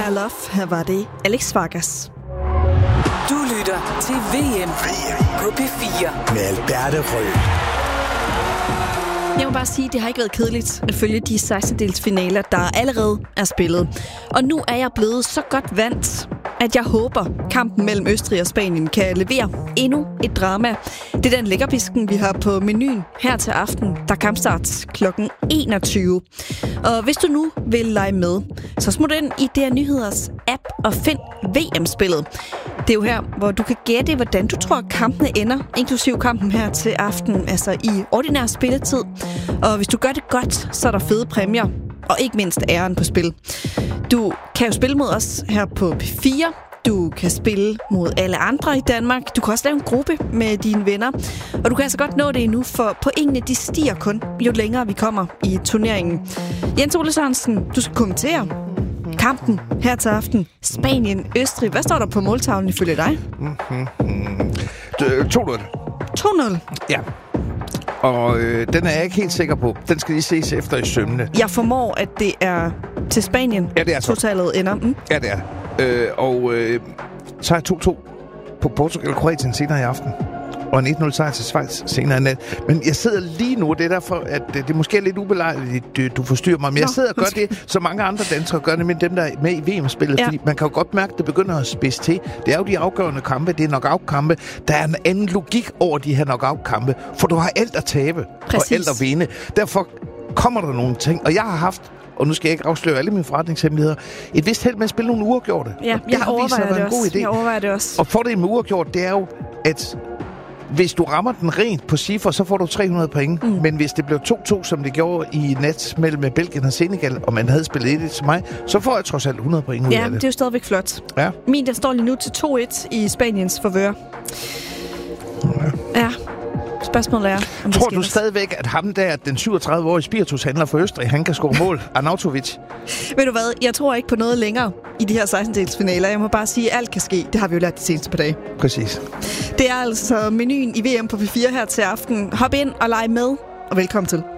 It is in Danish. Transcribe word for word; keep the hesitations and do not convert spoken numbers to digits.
Share Love. Her var det Alex Vargas. Du lytter til V M på P fire med Alberte Rød. Jeg må bare sige, at det har ikke været kedeligt at følge de sekstendels finaler, der allerede er spillet. Og nu er jeg blevet så godt vant, at jeg håber, kampen mellem Østrig og Spanien kan levere endnu et drama. Det er den lækkerbisken, vi har på menuen her til aften, der kampstarts klokken enogtyve. Og hvis du nu vil lege med, så smut ind i D R Nyheders app og find V M-spillet. Det er jo her, hvor du kan gætte, hvordan du tror, kampene ender, inklusiv kampen her til aften, altså i ordinær spilletid. Og hvis du gør det godt, så er der fede præmier, og ikke mindst æren på spil. Du kan jo spille mod os her på P fire. Du kan spille mod alle andre i Danmark. Du kan også lave en gruppe med dine venner. Og du kan altså godt nå det endnu, for pointene de stiger kun, jo længere vi kommer i turneringen. Jens Ole Sørensen, du skal kommentere kampen her til aften. Spanien-Østrig. Hvad står der på måltavlen ifølge dig? to nul. to nul? Ja. Og øh, den er jeg ikke helt sikker på. Den skal lige ses efter i sømne. Jeg formår, at det er til Spanien, ja, det er totalet ender. Mm. Ja, det er. Øh, og øh, så er to to på Portugal og Kroatien senere i aften. Og en et nul sejr til Schweiz senere i nat. Men jeg sidder lige nu, det er derfor, at det måske er lidt ubelejligt, du forstyrrer mig. Men Nå, jeg sidder og gør det, så mange andre danskere gør det, med dem, der er med i V M-spillet. Ja. Fordi man kan jo godt mærke, at det begynder at spidse til. Det er jo de afgørende kampe, det er knockout-kampe. Der er en anden logik over de her knockout-kampe. For du har alt at tabe, Præcis. og alt at vinde. Derfor kommer der nogle ting. Og jeg har haft, og nu skal jeg ikke afsløre alle mine forretningshemmeligheder, et vist held med at spille nogle uafgjorte. Ja, jeg overvejer det også. Jeg overvejer det også. Og fordelen med uafgjort, det er jo, at hvis du rammer den rent på cifre, så får du tre hundrede point. Mm. Men hvis det blev to to, som det gjorde i nat mellem Belgien og Senegal, og man havde spillet et et til mig, så får jeg trods alt hundrede point ud ja, af det. Ja, det er jo stadigvæk flot. Ja. Min, der står lige nu til to et i Spaniens favør. Ja. Ja. Spørgsmålet er, om tror det du stadigvæk, at ham der, den syvogtredive-årige spiritushandler for Østrig, han kan score mål? Arnautovic? Ved du hvad? Jeg tror ikke på noget længere i de her sekstendels finaler. Jeg må bare sige, at alt kan ske. Det har vi jo lært de seneste par dage. Præcis. Det er altså menuen i V M på P fire her til aften. Hop ind og leg med, og velkommen til.